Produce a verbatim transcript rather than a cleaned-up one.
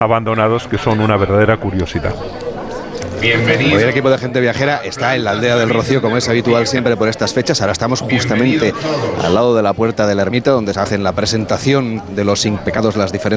abandonados que son una verdadera curiosidad. Bienvenido. Hoy el equipo de Gente Viajera está en la aldea del Rocío, como es habitual siempre por estas fechas. Ahora estamos justamente al lado de la puerta de la ermita, donde se hacen la presentación de los impecados, las diferentes